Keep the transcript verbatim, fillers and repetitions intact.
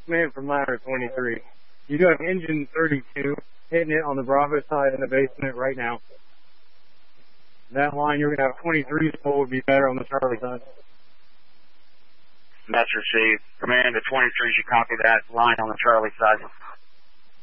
Man from ladder twenty-three. You do have engine thirty-two hitting it on the Bravo side in the basement right now. That line you're going to have twenty-three's pull would be better on the Charlie side. That's received. Command to twenty-three, you copy that line on the Charlie side.